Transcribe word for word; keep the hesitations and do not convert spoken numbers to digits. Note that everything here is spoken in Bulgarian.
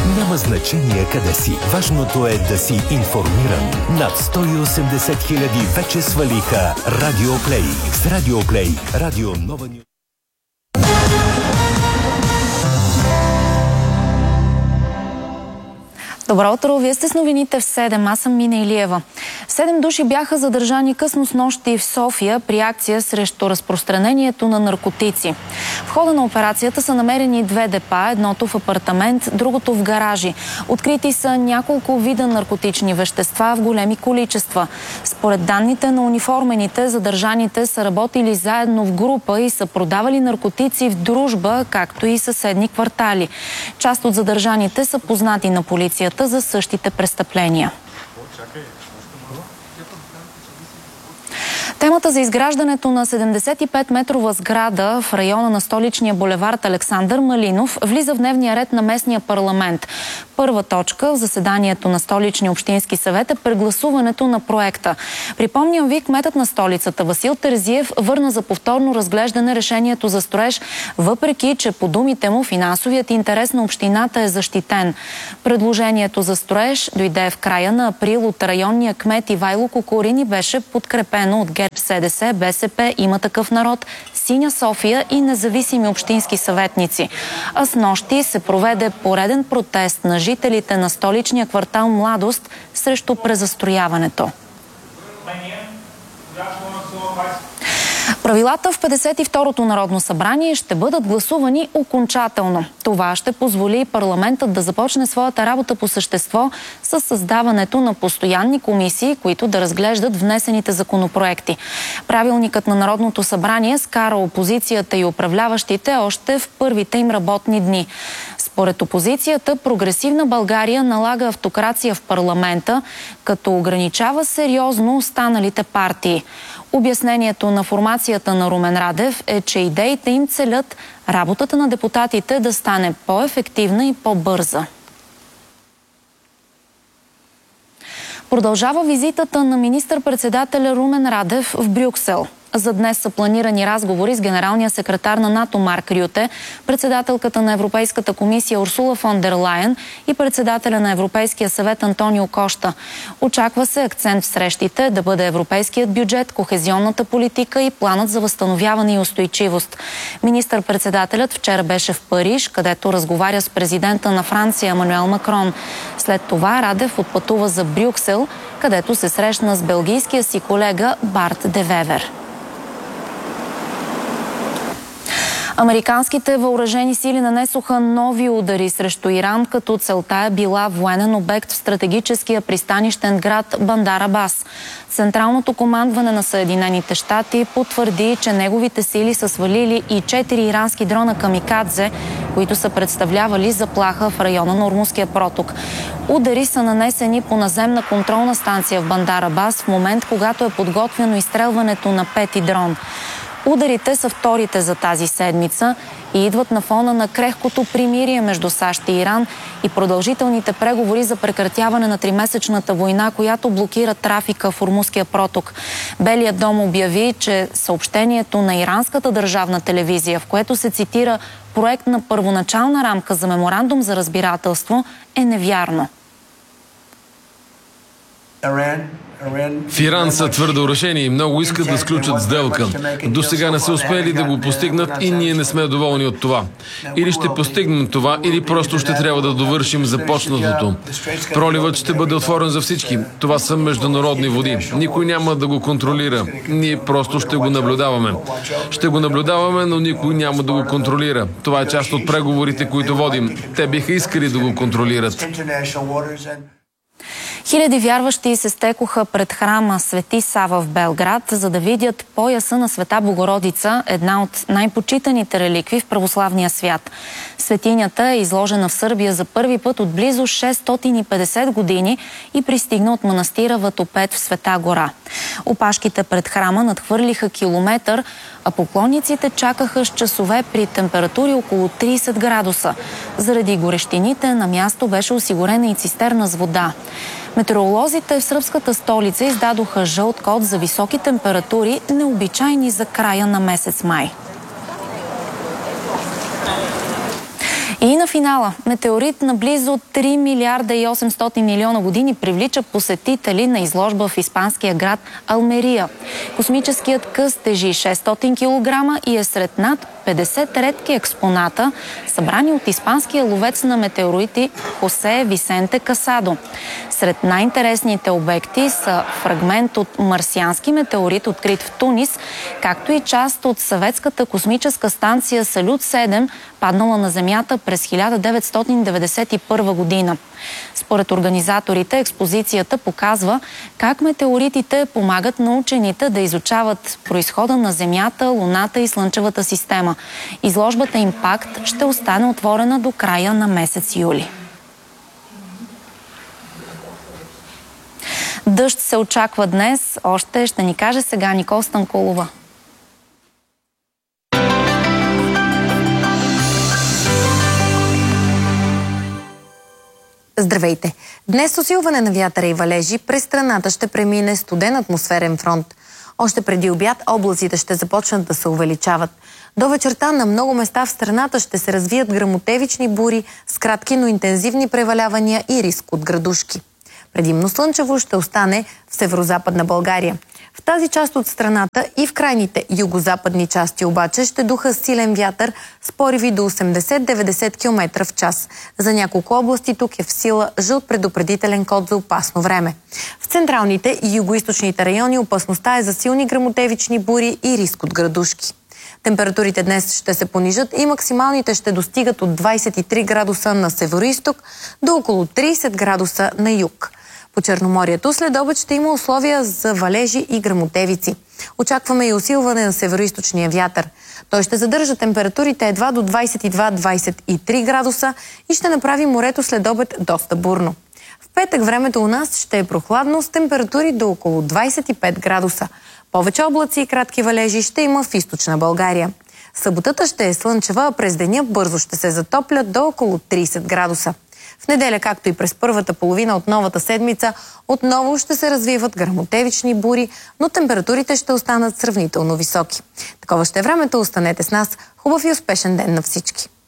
Няма значение къде си. Важното е да си информиран. Над сто и осемдесет хиляди вече свалиха Радио Плей. С Радио Плей. Радио Нова Ню... Добро утро, вие сте с новините в седем, аз съм Мина Илиева. Седем души бяха задържани късно снощи в София при акция срещу разпространението на наркотици. В хода на операцията са намерени две депа, едното в апартамент, другото в гаражи. Открити са няколко вида наркотични вещества в големи количества. Според данните на униформените, задържаните са работили заедно в група и са продавали наркотици в дружба, както и съседни квартали. Част от задържаните са познати на полицията за същите престъпления. Темата за изграждането на седемдесет и пет метрова сграда в района на столичния булевард Александър Малинов влиза в дневния ред на местния парламент. Първа точка в заседанието на столичния общински съвет е прегласуването на проекта. Припомням ви, кметът на столицата Васил Терзиев върна за повторно разглеждане решението за строеж, въпреки че по думите му финансовият интерес на общината е защитен. Предложението за строеж дойде в края на април от районния кмет Ивайло Кокорин и беше подкрепено от ГЕРБ, СДС, БСП, Има такъв народ, Синя София и независими общински съветници. А снощи се проведе пореден протест на жителите на столичния квартал Младост срещу презастрояването. Правилата в петдесет и второто Народно събрание ще бъдат гласувани окончателно. Това ще позволи парламентът да започне своята работа по същество с създаването на постоянни комисии, които да разглеждат внесените законопроекти. Правилникът на Народното събрание скара опозицията и управляващите още в първите им работни дни. Според опозицията, Прогресивна България налага автокрация в парламента, като ограничава сериозно останалите партии. Обяснението на формацията на Румен Радев е, че идеите им целят работата на депутатите да стане по-ефективна и по-бърза. Продължава визитата на министър-председателя Румен Радев в Брюксел. За днес са планирани разговори с генералния секретар на НАТО Марк Рюте, председателката на Европейската комисия Урсула фон дер Лайен и председателя на Европейския съвет Антонио Кошта. Очаква се акцент в срещите да бъде европейският бюджет, кохезионната политика и планът за възстановяване и устойчивост. Министър-председателят вчера беше в Париж, където разговаря с президента на Франция Емануел Макрон. След това Радев отпътува за Брюксел, където се срещна с белгийския си колега Барт де Вевер. Американските въоръжени сили нанесоха нови удари срещу Иран, като целта е била военен обект в стратегическия пристанищен град Бандар Абас. Централното командване на Съединените щати потвърди, че неговите сили са свалили и четири ирански дрона камикадзе, които са представлявали заплаха в района на Ормузския проток. Удари са нанесени по наземна контролна станция в Бандар Абас в момент, когато е подготвено изстрелването на пети дрон. Ударите са вторите за тази седмица и идват на фона на крехкото примирие между САЩ и Иран и продължителните преговори за прекратяване на тримесечната война, която блокира трафика в Ормузския проток. Белият дом обяви, че съобщението на иранската държавна телевизия, в което се цитира проект на първоначална рамка за меморандум за разбирателство, е невярно. В Иран са твърдо решени и много искат да сключат сделка. До сега не са успели да го постигнат и ние не сме доволни от това. Или ще постигнем това, или просто ще трябва да довършим започнатото. Проливът ще бъде отворен за всички. Това са международни води. Никой няма да го контролира. Ние просто ще го наблюдаваме. Ще го наблюдаваме, но никой няма да го контролира. Това е част от преговорите, които водим. Те биха искали да го контролират. Хиляди вярващи се стекоха пред храма Свети Сава в Белград, за да видят пояса на Света Богородица, една от най-почитаните реликви в православния свят. Светинята е изложена в Сърбия за първи път от близо шестстотин и петдесет години и пристигна от манастира Ватопед в Света гора. Опашките пред храма надхвърлиха километър, а поклонниците чакаха с часове при температури около трийсет градуса. Заради горещините на място беше осигурена и цистерна с вода. Метеоролозите в сръбската столица издадоха жълт код за високи температури, необичайни за края на месец май. И на финала. Метеорит на близо три милиарда и осемстотин милиона години привлича посетители на изложба в испанския град Алмерия. Космическият къс тежи шестстотин килограма и е сред над петдесет редки експоната, събрани от испанския ловец на метеорити Хосе Висенте Касадо. Сред най-интересните обекти са фрагмент от марсиански метеорит, открит в Тунис, както и част от съветската космическа станция Салют седем, паднала на Земята през хиляда деветстотин деветдесет и първа година. Според организаторите, експозицията показва как метеоритите помагат на учените да изучават произхода на Земята, Луната и Слънчевата система. Изложбата Импакт ще остане отворена до края на месец юли. Дъжд се очаква днес. Още ще ни каже сега Никол Станкулова. Здравейте! Днес усилване на вятъра и валежи през страната ще премине студен атмосферен фронт. Още преди обяд облаците ще започнат да се увеличават. До вечерта на много места в страната ще се развият гръмотевични бури с кратки, но интензивни превалявания и риск от градушки. Предимно слънчево ще остане в северозападна България. В тази част от страната и в крайните югозападни части обаче ще духа силен вятър с пориви до осемдесет до деветдесет километра в час. За няколко области тук е в сила жълт предупредителен код за опасно време. В централните и югоизточните райони опасността е за силни гръмотевични бури и риск от градушки. Температурите днес ще се понижат и максималните ще достигат от двадесет и три градуса на североизток до около тридесет градуса на юг. По Черноморието след обед ще има условия за валежи и гръмотевици. Очакваме и усилване на североизточния вятър. Той ще задържа температурите едва до двадесет и два до двадесет и три градуса и ще направи морето след обед доста бурно. В петък времето у нас ще е прохладно с температури до около двадесет и пет градуса. Повече облаци и кратки валежи ще има в източна България. Съботата ще е слънчева, а през деня бързо ще се затоплят до около тридесет градуса. В неделя, както и през първата половина от новата седмица, отново ще се развиват гръмотевични бури, но температурите ще останат сравнително високи. Такова ще е времето, останете с нас. Хубав и успешен ден на всички!